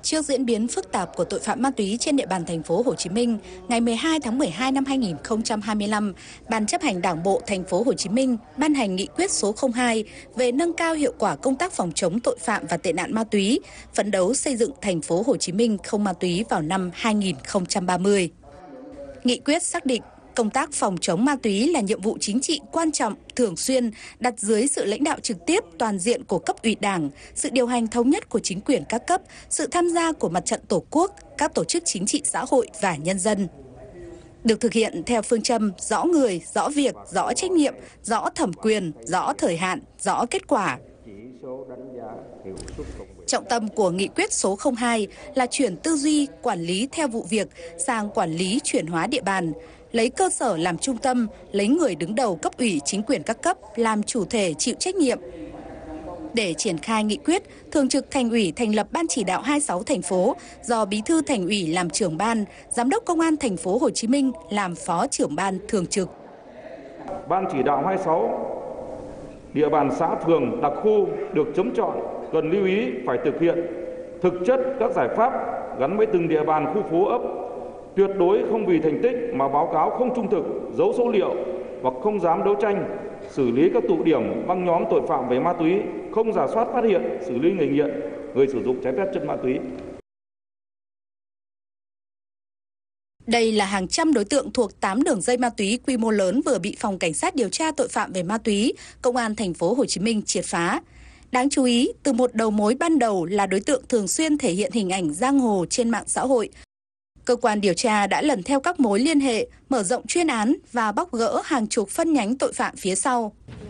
Trước diễn biến phức tạp của tội phạm ma túy trên địa bàn thành phố Hồ Chí Minh, ngày 12 tháng 12 năm 2025, Ban chấp hành Đảng bộ thành phố Hồ Chí Minh ban hành nghị quyết số 02 về nâng cao hiệu quả công tác phòng chống tội phạm và tệ nạn ma túy, phấn đấu xây dựng thành phố Hồ Chí Minh không ma túy vào năm 2030. Nghị quyết xác định công tác phòng chống ma túy là nhiệm vụ chính trị quan trọng, thường xuyên, đặt dưới sự lãnh đạo trực tiếp toàn diện của cấp ủy Đảng, sự điều hành thống nhất của chính quyền các cấp, sự tham gia của Mặt trận Tổ quốc, các tổ chức chính trị xã hội và nhân dân. Được thực hiện theo phương châm rõ người, rõ việc, rõ trách nhiệm, rõ thẩm quyền, rõ thời hạn, rõ kết quả. Trọng tâm của nghị quyết số 02 là chuyển tư duy quản lý theo vụ việc sang quản lý chuyển hóa địa bàn, lấy cơ sở làm trung tâm, lấy người đứng đầu cấp ủy chính quyền các cấp làm chủ thể chịu trách nhiệm. Để triển khai nghị quyết, Thường trực Thành ủy thành lập Ban chỉ đạo 26 thành phố do Bí thư Thành ủy làm trưởng ban, Giám đốc Công an thành phố Hồ Chí Minh làm phó trưởng ban thường trực. Ban chỉ đạo 26 địa bàn xã phường đặc khu được chấm chọn cần lưu ý phải thực hiện thực chất các giải pháp gắn với từng địa bàn khu phố ấp, tuyệt đối không vì thành tích mà báo cáo không trung thực, giấu số liệu hoặc không dám đấu tranh, xử lý các tụ điểm, băng nhóm tội phạm về ma túy, không rà soát phát hiện, xử lý người nghiện, người sử dụng trái phép chất ma túy. Đây là hàng trăm đối tượng thuộc 8 đường dây ma túy quy mô lớn vừa bị Phòng Cảnh sát điều tra tội phạm về ma túy, Công an thành phố Hồ Chí Minh triệt phá. Đáng chú ý, từ một đầu mối ban đầu là đối tượng thường xuyên thể hiện hình ảnh giang hồ trên mạng xã hội. Cơ quan điều tra đã lần theo các mối liên hệ, mở rộng chuyên án và bóc gỡ hàng chục phân nhánh tội phạm phía sau.